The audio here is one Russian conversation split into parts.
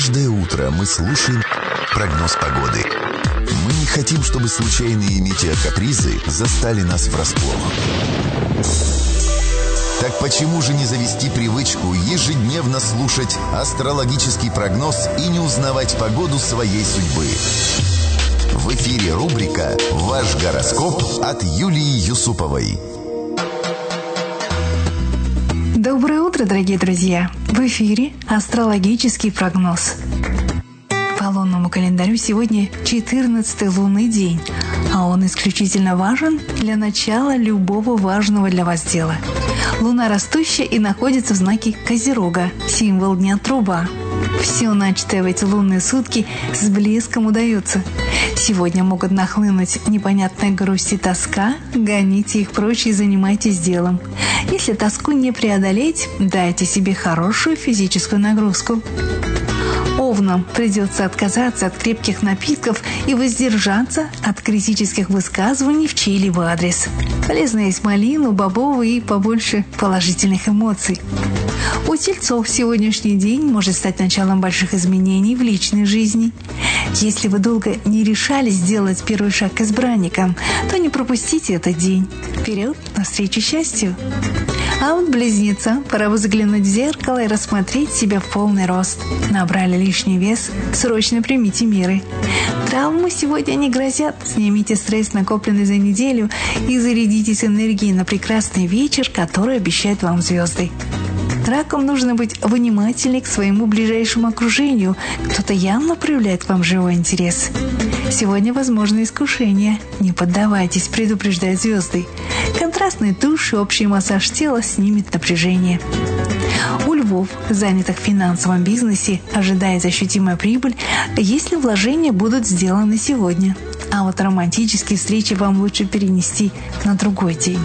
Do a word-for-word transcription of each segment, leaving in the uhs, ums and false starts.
Каждое утро мы слушаем прогноз погоды. Мы не хотим, чтобы случайные метеокапризы застали нас врасплох. Так почему же не завести привычку ежедневно слушать астрологический прогноз и не узнавать погоду своей судьбы? В эфире рубрика «Ваш гороскоп» от Юлии Юсуповой. Доброе утро, дорогие друзья! В эфире астрологический прогноз. По лунному календарю сегодня четырнадцатый лунный день, а он исключительно важен для начала любого важного для вас дела. Луна растущая и находится в знаке Козерога, символ дня труба. Все начатое в эти лунные сутки с блеском удается. Сегодня могут нахлынуть непонятная грусть и тоска, гоните их прочь и занимайтесь делом. Если тоску не преодолеть, дайте себе хорошую физическую нагрузку. Овнам придется отказаться от крепких напитков и воздержаться от критических высказываний в чей-либо адрес. Полезно есть малину, бобовую и побольше положительных эмоций. У тельцов сегодняшний день может стать началом больших изменений в личной жизни. Если вы долго не решались сделать первый шаг к избранникам, то не пропустите этот день. Вперед, навстречу счастью! А вот близнецам пора бы заглянуть в зеркало и рассмотреть себя в полный рост. Набрали лишний вес, срочно примите меры. Травмы сегодня не грозят. Снимите стресс, накопленный за неделю, и зарядитесь энергией на прекрасный вечер, который обещают вам звезды. Ракам нужно быть внимательнее к своему ближайшему окружению. Кто-то явно проявляет к вам живой интерес. Сегодня возможно искушение. Не поддавайтесь, предупреждают звезды. Контрастный душ и общий массаж тела снимет напряжение. У львов, занятых в финансовом бизнесе, ожидается ощутимая прибыль, если вложения будут сделаны сегодня. А вот романтические встречи вам лучше перенести на другой день.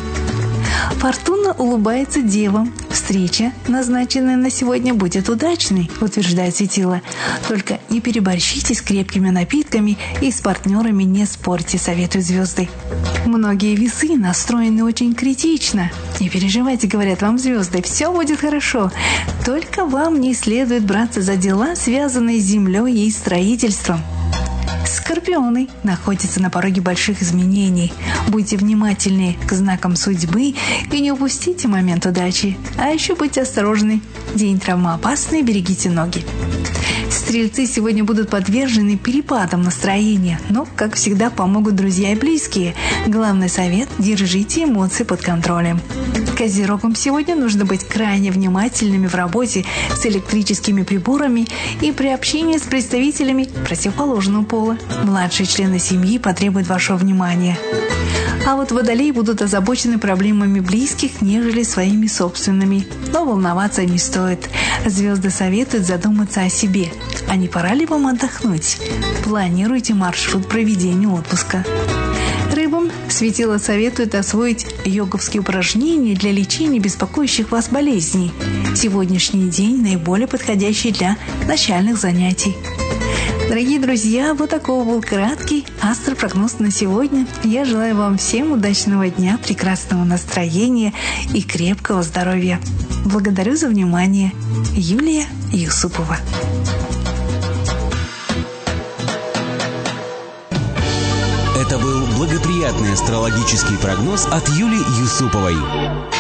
Фортуна улыбается девам. Встреча, назначенная на сегодня, будет удачной, утверждает светило. Только не переборщите с крепкими напитками и с партнерами не спорьте, советуют звезды. Многие весы настроены очень критично. Не переживайте, говорят вам звезды, все будет хорошо. Только вам не следует браться за дела, связанные с землей и строительством. Скорпионы находятся на пороге больших изменений. Будьте внимательны к знакам судьбы и не упустите момент удачи. А еще будьте осторожны. День травмоопасный, берегите ноги. Стрельцы сегодня будут подвержены перепадам настроения, но, как всегда, помогут друзья и близкие. Главный совет – держите эмоции под контролем. Козерогам сегодня нужно быть крайне внимательными в работе с электрическими приборами и при общении с представителями противоположного пола. Младшие члены семьи потребуют вашего внимания. А вот водолеи будут озабочены проблемами близких, нежели своими собственными. Но волноваться не стоит. Звезды советуют задуматься о себе. А не пора ли вам отдохнуть? Планируйте маршрут проведения отпуска. Рыбам светило советует освоить йоговские упражнения для лечения беспокоящих вас болезней. Сегодняшний день наиболее подходящий для начальных занятий. Дорогие друзья, вот такого был краткий астропрогноз на сегодня. Я желаю вам всем удачного дня, прекрасного настроения и крепкого здоровья. Благодарю за внимание. Юлия Юсупова. Это был благоприятный астрологический прогноз от Юлии Юсуповой.